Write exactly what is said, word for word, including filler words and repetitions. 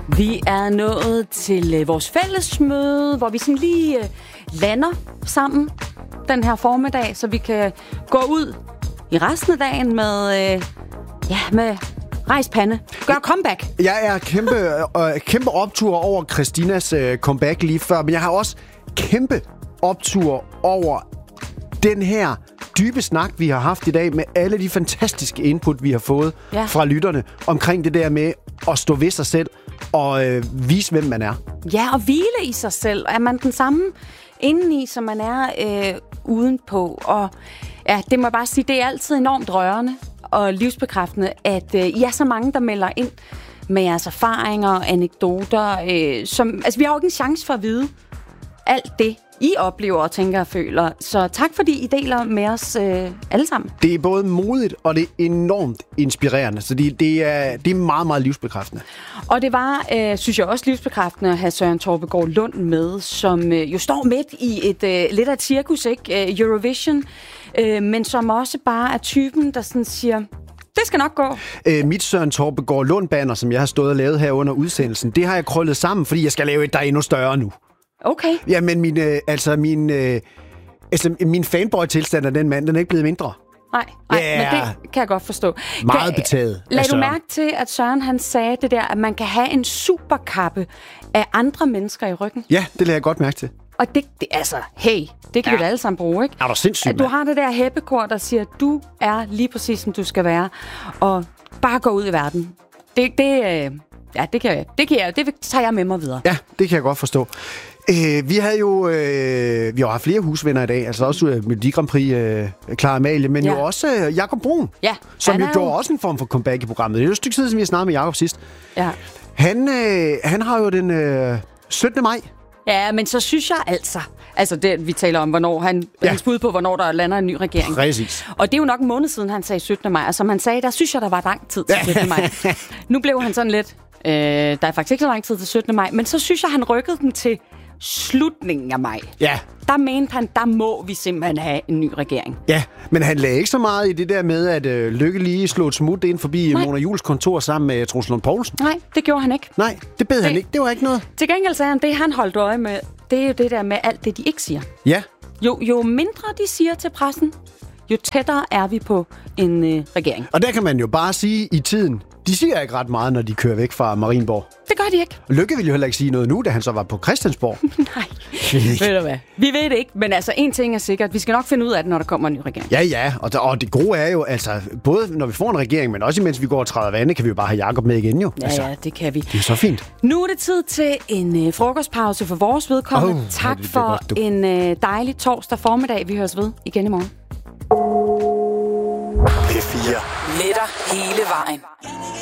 Vi er nået til øh, vores fællesmøde, hvor vi sådan lige øh, lander sammen den her formiddag, så vi kan gå ud i resten af dagen med, øh, ja, med rejs pande. Gør comeback. Jeg er kæmpe, øh, kæmpe optur over Christinas øh, comeback lige før, men jeg har også kæmpe optur over den her dybe snak, vi har haft i dag, med alle de fantastiske input, vi har fået ja. fra lytterne, omkring det der med at stå ved sig selv og øh, vise, hvem man er. Ja, og hvile i sig selv. Er man den samme indeni, som man er øh, udenpå? Og ja, det må jeg bare sige, det er altid enormt rørende og livsbekræftende, at øh, I er så mange, der melder ind med jeres erfaringer og anekdoter. Øh, som, altså, vi har jo ikke en chance for at vide alt det, I oplever og tænker og føler. Så tak, fordi I deler med os øh, alle sammen. Det er både modigt, og det er enormt inspirerende. Så det, det, er, det er meget, meget livsbekræftende. Og det var, øh, synes jeg, også livsbekræftende at have Søren Torpegaard Lund med, som øh, jo står midt i et øh, lidt af et cirkus, ikke? Eurovision, øh, men som også bare er typen, der sådan siger, det skal nok gå. Øh, mit Søren Torpegaard Lund-banner, som jeg har stået og lavet her under udsendelsen, det har jeg krøllet sammen, fordi jeg skal lave et, der er endnu større nu. Okay. Ja, men min, øh, altså min, øh, altså min fanboy-tilstand af den mand, den er ikke blevet mindre. Nej, nej yeah. men det kan jeg godt forstå. Meget kan, betaget. Lad du mærke til, at Søren han sagde det der, at man kan have en superkappe af andre mennesker i ryggen? Ja, det lader jeg godt mærke til. Og det, det altså, hey, det kan ja. vi alle sammen bruge, ikke? Er du sindssygt, at du har det der heppekor, der siger, at du er lige præcis, som du skal være, og bare gå ud i verden. Det, det, øh, ja, det kan jeg, det kan jeg, det tager jeg med mig videre. Ja, det kan jeg godt forstå. Øh, vi havde jo øh, vi har haft flere husvenner i dag, altså også øh, Melodi Grand Prix øh, Clara Amalie, men ja. jo også øh, Jakob Brun, ja, som jo jo gjorde også en form for comeback i programmet. Det er jo et stykke tid, som vi har snakket med Jakob sidst. Ja. Han, øh, han har jo den øh, syttende maj. Ja, men så synes jeg altså, altså det, vi taler om, hvornår han, ja. hans bud på, hvornår der lander en ny regering. Præcis. Og det er jo nok en måned siden, han sagde syttende maj, og som han sagde, der synes jeg, der var lang tid til syttende maj. Nu blev han sådan lidt, øh, der er faktisk ikke så lang tid til syttende maj, men så synes jeg, han rykkede den til slutningen af maj. Ja. Der mente han, der må vi simpelthen have en ny regering. Ja, men han lagde ikke så meget i det der med, at øh, Lykke lige slog et smut ind forbi Nej. Mona Juhls kontor sammen med Troels Lund Poulsen. Nej, det gjorde han ikke. Nej, det bed det, han ikke. Det var ikke noget. Til gengæld sagde han, det han holdt øje med, det er jo det der med alt det, de ikke siger. Ja. Jo, jo mindre de siger til pressen, jo tættere er vi på en øh, regering. Og der kan man jo bare sige i tiden, de siger ikke ret meget, når de kører væk fra Marienborg. Det gør de ikke. Lykke ville jo heller ikke sige noget nu, da han så var på Christiansborg. Nej, ved du hvad? Vi ved det ikke, men altså en ting er sikkert. Vi skal nok finde ud af det, når der kommer en ny regering. Ja, ja, og, der, og det gode er jo, altså, både når vi får en regering, men også imens vi går og træder vande, kan vi jo bare have Jakob med igen jo. Ja, altså, ja, det kan vi. Det er så fint. Nu er det tid til en øh, frokostpause for vores vedkommende. Oh, tak det, det for godt, en øh, dejlig torsdag formiddag. Vi høres ved igen i morgen. P fire. Med dig hele vejen.